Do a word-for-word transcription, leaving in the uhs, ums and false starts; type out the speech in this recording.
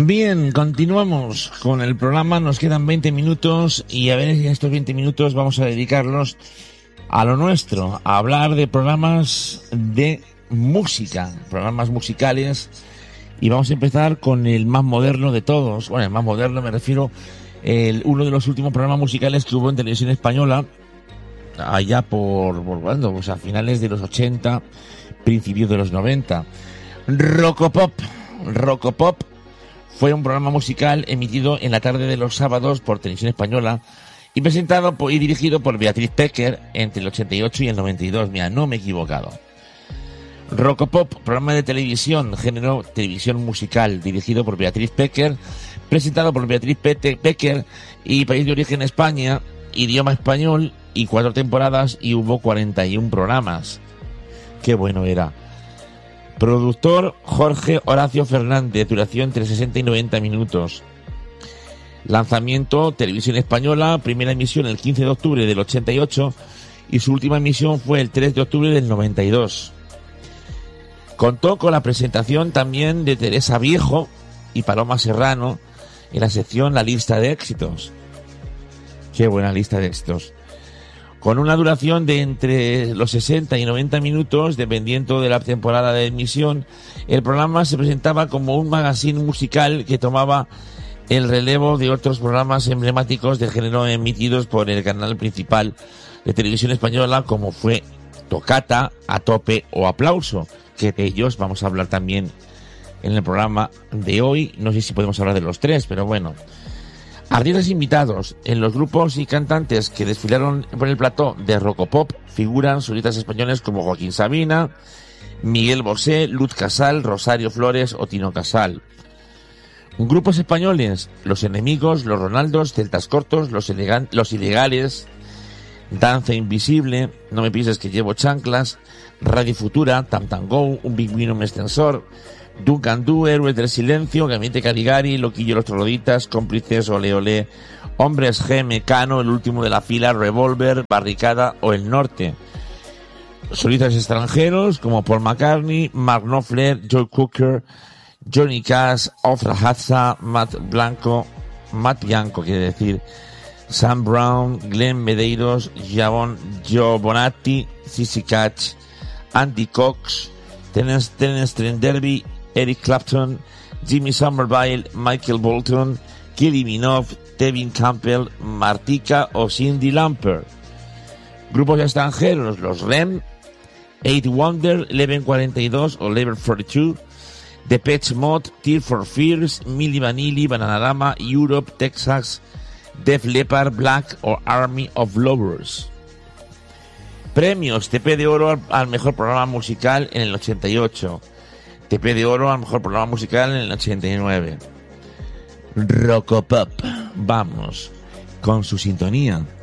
Bien, continuamos con el programa, nos quedan veinte minutos y a ver si estos veinte minutos vamos a dedicarlos a lo nuestro, a hablar de programas de música, programas musicales, y vamos a empezar con el más moderno de todos. Bueno, el más moderno me refiero el uno de los últimos programas musicales que hubo en televisión española allá por, por ¿cuándo? Pues a finales de los ochenta, principios de los noventa. Rocopop. Rocopop fue un programa musical emitido en la tarde de los sábados por televisión española y presentado por, y dirigido por Beatriz Pecker entre el ochenta y ocho y el noventa y dos. Mira, no me he equivocado. Rocopop, programa de televisión, género televisión musical, dirigido por Beatriz Pecker, presentado por Beatriz Pecker y país de origen España, idioma español, y cuatro temporadas y hubo cuarenta y un programas. Qué bueno era. Productor Jorge Horacio Fernández, duración entre sesenta y noventa minutos. Lanzamiento Televisión Española, primera emisión el quince de octubre del ochenta y ocho y su última emisión fue el tres de octubre del noventa y dos. Contó con la presentación también de Teresa Viejo y Paloma Serrano en la sección La Lista de Éxitos. Qué buena lista de éxitos. Con una duración de entre los sesenta y noventa minutos, dependiendo de la temporada de emisión, el programa se presentaba como un magazine musical que tomaba el relevo de otros programas emblemáticos del género emitidos por el canal principal de televisión española, como fue Tocata, A Tope o Aplauso, que de ellos vamos a hablar también en el programa de hoy. No sé si podemos hablar de los tres, pero bueno. Artistas invitados. En los grupos y cantantes que desfilaron por el plató de Rocopop figuran solistas españoles como Joaquín Sabina, Miguel Bosé, Luz Casal, Rosario Flores o Tino Casal. Grupos españoles: Los Enemigos, Los Ronaldos, Celtas Cortos, Los, Elegan- Los Ilegales, Danza Invisible, No me pienses que llevo chanclas, Radio Futura, Tam Tam Go, Un Pingüino, Un Extensor, Duncan Du, Héroes del Silencio, Gabinete Caligari, Loquillo Los Troloditas, Cómplices, Ole Ole, Hombres G, Mecano, El Último de la Fila, Revolver, Barricada o El Norte. Solistas extranjeros como Paul McCartney, Mark Knopfler, Joe Cocker, Johnny Cash, Ofra Hadza, Matt Blanco, Matt Bianco quiere decir, Sam Brown, Glenn Medeiros, Javon Joe Bonatti, Sissy Catch, Andy Cox, Terence, Terence Trent D'Arby, Eric Clapton, Jimmy Somerville, Michael Bolton, Kylie Minogue, Tevin Campbell, Martika o Cyndi Lauper. Grupos extranjeros: los R E M, Eight Wonder, Eleven cuarenta y dos o Level cuarenta y dos, Depeche Mode, Tears for Fears, Milli Vanilli, Bananarama, Europe, Texas, Def Leppard, Black o Army of Lovers. Premios: T P de Oro al, al mejor programa musical en el ochenta y ocho, T P de Oro al mejor programa musical en el ochenta y nueve. Rocopop, vamos con su sintonía.